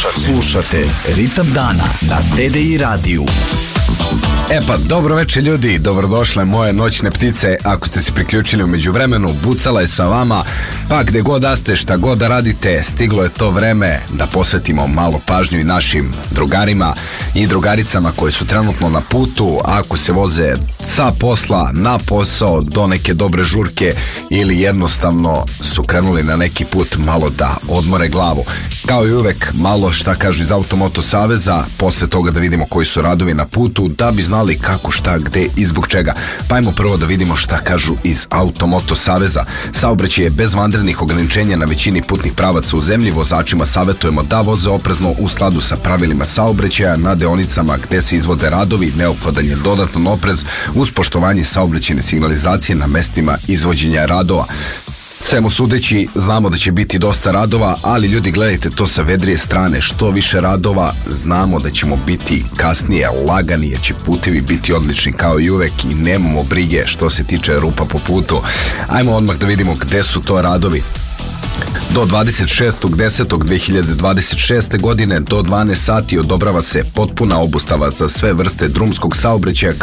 Slušate Ritam dana na TDI radiju. Pa dobro večer ljudi, dobrodošle moje noćne ptice. Ako ste se priključili u međuvremenu, Bucala je sa vama. Pa gde god da ste, šta god da radite, stiglo je to vreme da posvetimo malo pažnju i našim drugarima i drugaricama koji su trenutno na putu, ako se voze sa posla na posao, do neke dobre žurke ili jednostavno su krenuli na neki put malo da odmore glavu. Kao i uvek, malo šta kažu iz Automoto Saveza, posle toga da vidimo koji su radovi na putu, da bi znali kako, šta, gde i zbog čega. Pa ajmo prvo da vidimo šta kažu iz Automoto Saveza. Saobraćaj je bez vanrednih ograničenja na većini putnih pravaca u zemlji. Vozačima savjetujemo da voze oprezno u skladu sa pravilima saobraćaja. Na deonicama gde se izvode radovi neophodan je dodatan oprez uz poštovanje saobraćajne signalizacije na mestima izvođenja radova. Svemu sudeći, znamo da će biti dosta radova, ali ljudi gledajte to sa vedrije strane. Što više radova, znamo da ćemo biti kasnije lagani, jer će putevi biti odlični kao i uvek i nemamo brige što se tiče rupa po putu. Ajmo odmah da vidimo gde su to radovi. Do 26.10.2026. godine do 12 sati odobrava se potpuna obustava za sve vrste drumskog saobraćaja